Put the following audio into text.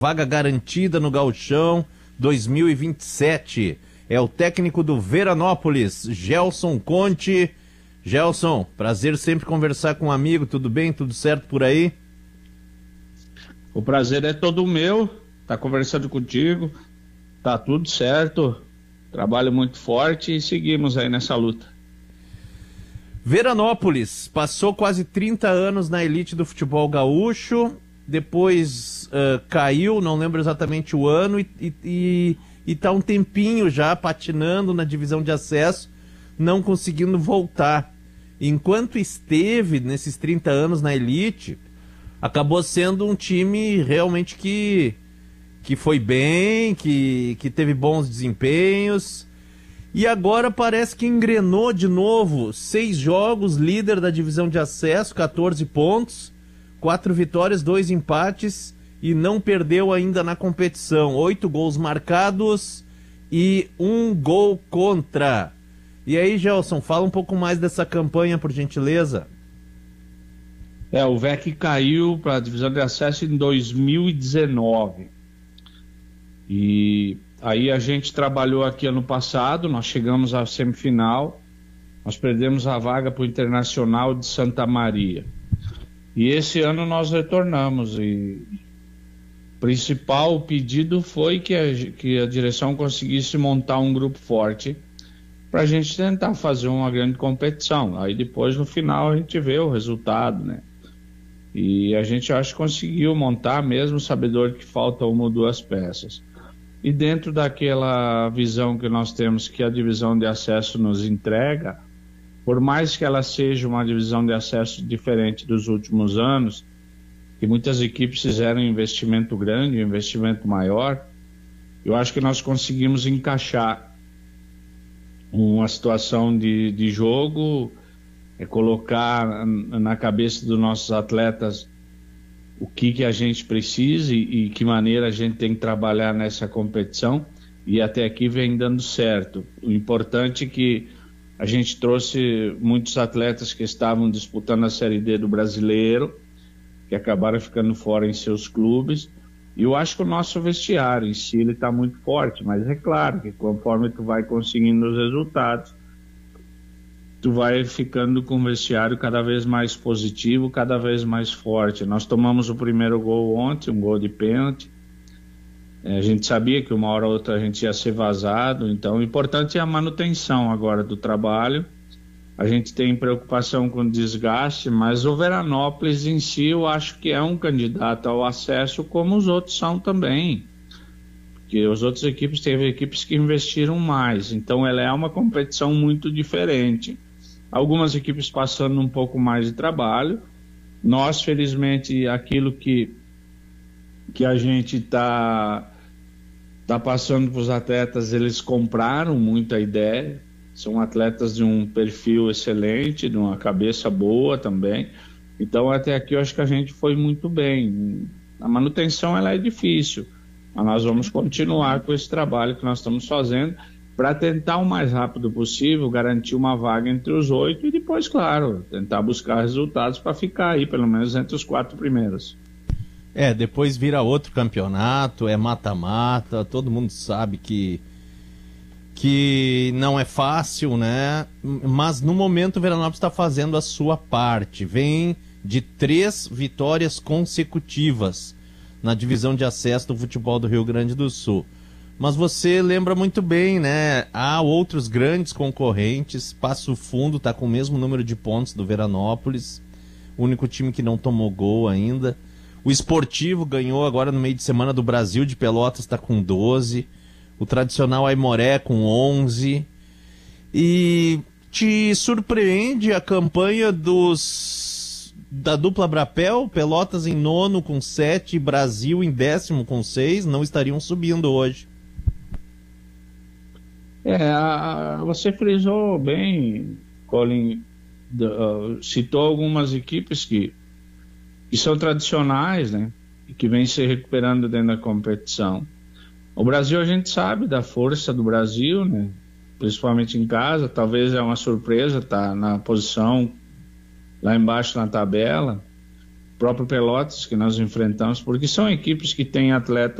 vaga garantida no Gauchão 2027. É o técnico do Veranópolis, Gelson Conte. Gelson, prazer sempre conversar com um amigo, tudo bem? Tudo certo por aí? O prazer é todo meu, tá conversando contigo, tá tudo certo, trabalho muito forte e seguimos aí nessa luta. Veranópolis passou quase 30 anos na elite do futebol gaúcho, depois caiu, não lembro exatamente o ano, e tá um tempinho já patinando na divisão de acesso, não conseguindo voltar. Enquanto esteve nesses 30 anos na elite, acabou sendo um time realmente que foi bem, que teve bons desempenhos. E agora parece que engrenou de novo. 6 jogos, líder da divisão de acesso, 14 pontos, 4 vitórias, 2 empates e não perdeu ainda na competição. 8 gols marcados e 1 gol contra. E aí, Gelson, fala um pouco mais dessa campanha, por gentileza. O VEC caiu para a divisão de acesso em 2019. E aí a gente trabalhou aqui ano passado, nós chegamos à semifinal, nós perdemos a vaga para o Internacional de Santa Maria. E esse ano nós retornamos e o principal pedido foi que a direção conseguisse montar um grupo forte para a gente tentar fazer uma grande competição. Aí depois, no final, a gente vê o resultado, né? E a gente, acho que conseguiu montar, mesmo sabedor que falta 1 ou 2 peças. E dentro daquela visão que nós temos que a divisão de acesso nos entrega, por mais que ela seja uma divisão de acesso diferente dos últimos anos, que muitas equipes fizeram um investimento grande, um investimento maior, eu acho que nós conseguimos encaixar uma situação de jogo, colocar na cabeça dos nossos atletas o que a gente precisa e que maneira a gente tem que trabalhar nessa competição, e até aqui vem dando certo. O importante é que a gente trouxe muitos atletas que estavam disputando a Série D do Brasileiro, que acabaram ficando fora em seus clubes, e eu acho que o nosso vestiário em si ele está muito forte, mas é claro que conforme tu vai conseguindo os resultados, tu vai ficando com o vestiário cada vez mais positivo, cada vez mais forte. Nós tomamos o primeiro gol ontem, um gol de pênalti. A gente sabia que uma hora ou outra a gente ia ser vazado, então o importante é a manutenção agora do trabalho. A gente tem preocupação com o desgaste, mas o Veranópolis em si eu acho que é um candidato ao acesso, como os outros são também. Porque as outras equipes, teve equipes que investiram mais, então ela é uma competição muito diferente. Algumas equipes passando um pouco mais de trabalho. Nós, felizmente, aquilo que a gente está passando para os atletas, eles compraram muita ideia. São atletas de um perfil excelente, de uma cabeça boa também. Então, até aqui, eu acho que a gente foi muito bem. A manutenção ela é difícil, mas nós vamos continuar com esse trabalho que nós estamos fazendo para tentar o mais rápido possível garantir uma vaga entre os 8 e depois, claro, tentar buscar resultados para ficar aí, pelo menos entre os 4 primeiros. Depois vira outro campeonato, é mata-mata, todo mundo sabe que não é fácil, né? Mas no momento o Veranópolis está fazendo a sua parte. Vem de 3 vitórias consecutivas na divisão de acesso do futebol do Rio Grande do Sul. Mas você lembra muito bem, né? Há outros grandes concorrentes. Passo Fundo está com o mesmo número de pontos do Veranópolis. O único time que não tomou gol ainda. O Esportivo ganhou agora no meio de semana do Brasil de Pelotas, está com 12. O tradicional Aimoré com 11. E te surpreende a campanha da dupla Brapel? Pelotas em 9º com 7, Brasil em 10º com 6. Não estariam subindo hoje. Você frisou bem, Colin. Citou algumas equipes que são tradicionais, né? E que vêm se recuperando dentro da competição. O Brasil, a gente sabe da força do Brasil, né? Principalmente em casa. Talvez é uma surpresa estar na posição lá embaixo na tabela. próprio Pelotas, que nós enfrentamos, porque são equipes que têm atletas